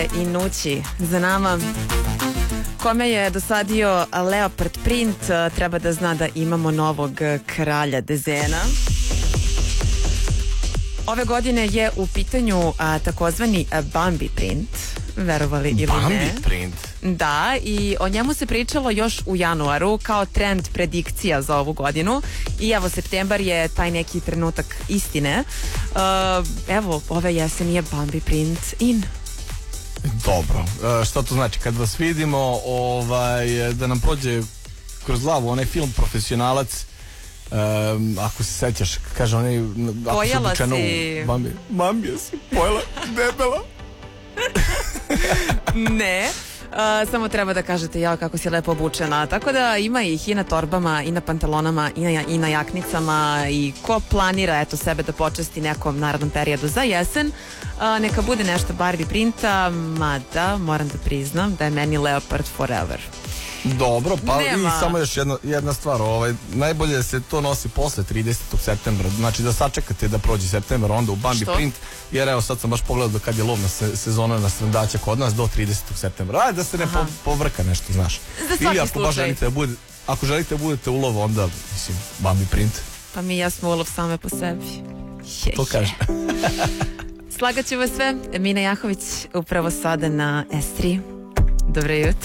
I Nući za nama. Kome je dosadio Leopard print, treba da zna da imamo novog kralja dezena. Ove godine je u pitanju takozvani Bambi print, verovali ili ne. Bambi print? Da, i o njemu se pričalo još u januaru kao trend predikcija za ovu godinu i evo, septembar je taj neki trenutak istine. Evo, ove jesen je Bambi print in. Dobro, šta to znači? Kad vas vidimo, da nam prođe kroz glavu onaj film Profesionalac, ako se sećaš, kaže onaj, pojela si Bambija si pojela, debela. Ne, samo treba da kažete ja kako si lepo obučena, tako da ima ih i na torbama i na pantalonama i na jaknicama, i ko planira eto sebe da počasti nekom narednom periodu za jesen, neka bude nešto Barbie printa, mada moram da priznam da je meni Leopard forever. Dobro, pa nema. I samo još jedna stvar, najbolje se to nosi posle 30. septembra, znači da sačekate da prođe septembar, onda u Bambi print, jer evo sad sam baš pogledao do kad je lovna sezona na srndaća kod nas, do 30. septembra, ajde da se ne povrka nešto, znaš. Za svaki ili ako baš ako želite da budete ulov, onda mislim Bambi print. Pa mi ja smo ulov same po sebi. To kaže. Slagaću vas sve, Mina Jahović upravo sada na S3. Dobro jutro.